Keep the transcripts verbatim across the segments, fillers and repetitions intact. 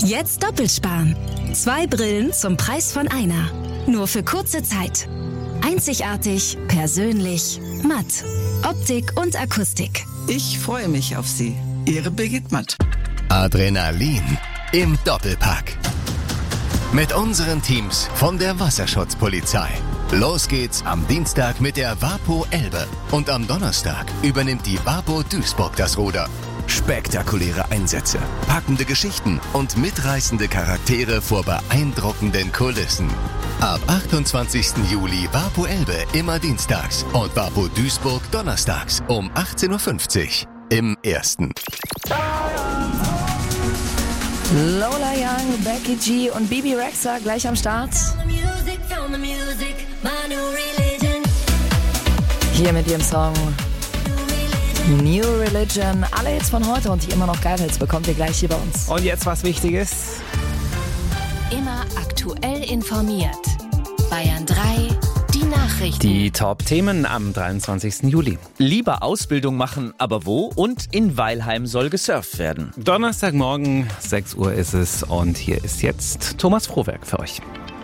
Jetzt doppelt sparen. Zwei Brillen zum Preis von einer. Nur für kurze Zeit. Einzigartig, persönlich, matt. Optik und Akustik. Ich freue mich auf Sie. Ihre Birgit Matt. Adrenalin im Doppelpack. Mit unseren Teams von der Wasserschutzpolizei. Los geht's am Dienstag mit der Wapo Elbe. Und am Donnerstag übernimmt die Wapo Duisburg das Ruder. Spektakuläre Einsätze, packende Geschichten und mitreißende Charaktere vor beeindruckenden Kulissen. Ab achtundzwanzigsten Juli Wapo Elbe immer dienstags und Wapo Duisburg donnerstags um achtzehn Uhr fünfzig im Ersten. Lola Young, Becky G und Bibi Rexha gleich am Start. Hier mit ihrem Song New Religion. Alle Hits von heute und die immer noch Geilhits bekommt ihr gleich hier bei uns. Und jetzt was Wichtiges. Immer aktuell informiert. Bayern drei, die Nachrichten. Die Top-Themen am dreiundzwanzigsten Juli. Lieber Ausbildung machen, aber wo? Und in Weilheim soll gesurft werden. Donnerstagmorgen, sechs Uhr ist es und hier ist jetzt Thomas Frohwerk für euch.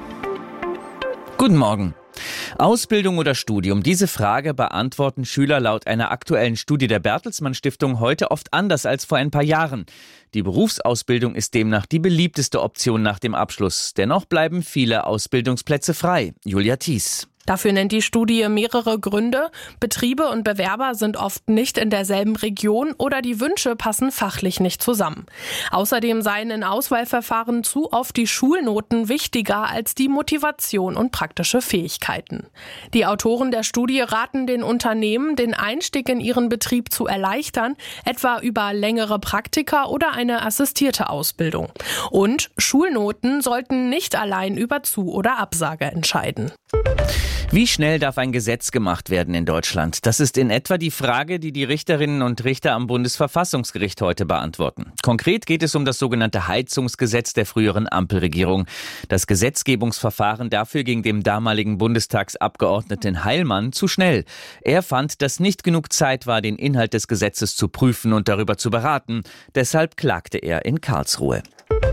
Guten Morgen. Ausbildung oder Studium? Diese Frage beantworten Schüler laut einer aktuellen Studie der Bertelsmann Stiftung heute oft anders als vor ein paar Jahren. Die Berufsausbildung ist demnach die beliebteste Option nach dem Abschluss. Dennoch bleiben viele Ausbildungsplätze frei. Julia Thies. Dafür nennt die Studie mehrere Gründe. Betriebe und Bewerber sind oft nicht in derselben Region oder die Wünsche passen fachlich nicht zusammen. Außerdem seien in Auswahlverfahren zu oft die Schulnoten wichtiger als die Motivation und praktische Fähigkeiten. Die Autoren der Studie raten den Unternehmen, den Einstieg in ihren Betrieb zu erleichtern, etwa über längere Praktika oder eine assistierte Ausbildung. Und Schulnoten sollten nicht allein über Zu- oder Absage entscheiden. Wie schnell darf ein Gesetz gemacht werden in Deutschland? Das ist in etwa die Frage, die die Richterinnen und Richter am Bundesverfassungsgericht heute beantworten. Konkret geht es um das sogenannte Heizungsgesetz der früheren Ampelregierung. Das Gesetzgebungsverfahren dafür ging dem damaligen Bundestagsabgeordneten Heilmann zu schnell. Er fand, dass nicht genug Zeit war, den Inhalt des Gesetzes zu prüfen und darüber zu beraten. Deshalb klagte er in Karlsruhe.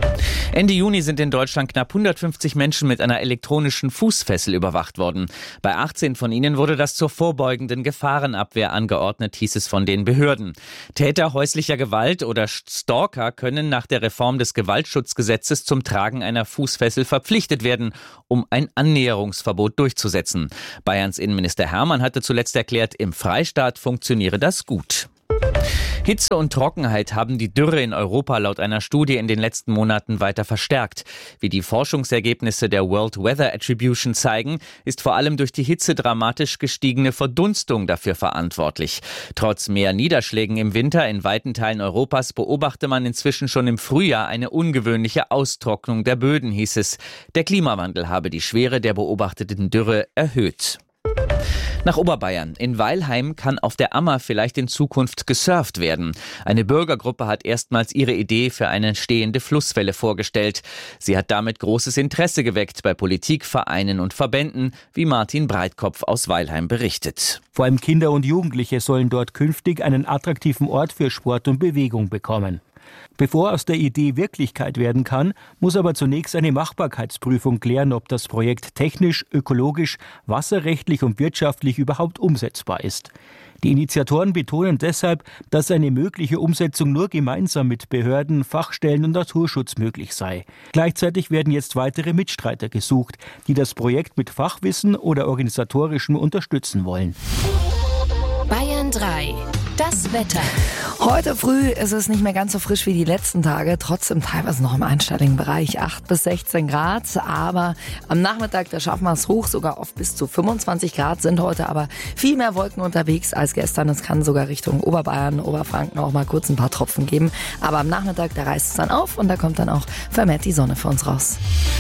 Ende Juni sind in Deutschland knapp hundertfünfzig Menschen mit einer elektronischen Fußfessel überwacht worden. Bei achtzehn von ihnen wurde das zur vorbeugenden Gefahrenabwehr angeordnet, hieß es von den Behörden. Täter häuslicher Gewalt oder Stalker können nach der Reform des Gewaltschutzgesetzes zum Tragen einer Fußfessel verpflichtet werden, um ein Annäherungsverbot durchzusetzen. Bayerns Innenminister Hermann hatte zuletzt erklärt, im Freistaat funktioniere das gut. Hitze und Trockenheit haben die Dürre in Europa laut einer Studie in den letzten Monaten weiter verstärkt. Wie die Forschungsergebnisse der World Weather Attribution zeigen, ist vor allem durch die Hitze dramatisch gestiegene Verdunstung dafür verantwortlich. Trotz mehr Niederschlägen im Winter in weiten Teilen Europas beobachte man inzwischen schon im Frühjahr eine ungewöhnliche Austrocknung der Böden, hieß es. Der Klimawandel habe die Schwere der beobachteten Dürre erhöht. Nach Oberbayern. In Weilheim kann auf der Ammer vielleicht in Zukunft gesurft werden. Eine Bürgergruppe hat erstmals ihre Idee für eine stehende Flusswelle vorgestellt. Sie hat damit großes Interesse geweckt bei Politik, Vereinen und Verbänden, wie Martin Breitkopf aus Weilheim berichtet. Vor allem Kinder und Jugendliche sollen dort künftig einen attraktiven Ort für Sport und Bewegung bekommen. Bevor aus der Idee Wirklichkeit werden kann, muss aber zunächst eine Machbarkeitsprüfung klären, ob das Projekt technisch, ökologisch, wasserrechtlich und wirtschaftlich überhaupt umsetzbar ist. Die Initiatoren betonen deshalb, dass eine mögliche Umsetzung nur gemeinsam mit Behörden, Fachstellen und Naturschutz möglich sei. Gleichzeitig werden jetzt weitere Mitstreiter gesucht, die das Projekt mit Fachwissen oder organisatorischem unterstützen wollen. Bayern drei. Das Wetter. Heute früh ist es nicht mehr ganz so frisch wie die letzten Tage, trotzdem teilweise noch im einstelligen Bereich, acht bis sechzehn Grad, aber am Nachmittag, da schaffen wir es hoch, sogar auf bis zu fünfundzwanzig Grad, sind heute aber viel mehr Wolken unterwegs als gestern. Es kann sogar Richtung Oberbayern, Oberfranken auch mal kurz ein paar Tropfen geben, aber am Nachmittag, da reißt es dann auf und da kommt dann auch vermehrt die Sonne für uns raus.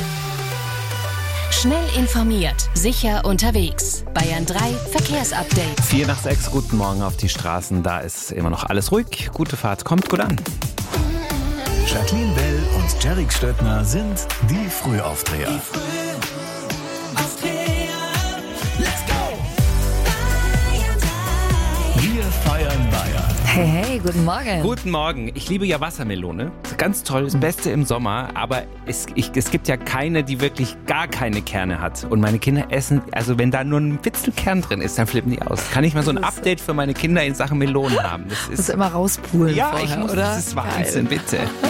Schnell informiert, sicher unterwegs. Bayern drei Verkehrsupdate. Vier nach sechs, guten Morgen auf die Straßen. Da ist immer noch alles ruhig. Gute Fahrt, kommt gut an. Jacqueline Bell und Jarek Stöttner sind die Frühaufdreher. Die Frühaufdreher. Let's go! Bayern drei. Wir feiern Bayern. Hey, hey, guten Morgen. Guten Morgen. Ich liebe ja Wassermelone. Ganz toll, das Beste im Sommer. Aber es, ich, es gibt ja keine, die wirklich gar keine Kerne hat. Und meine Kinder essen, also wenn da nur ein Witzelkern drin ist, dann flippen die aus. Kann ich mal so ein Update für meine Kinder in Sachen Melonen haben? Das ist das immer rauspulen Ja, vorher, ich muss, oder? das ist Wahnsinn, Geil. bitte.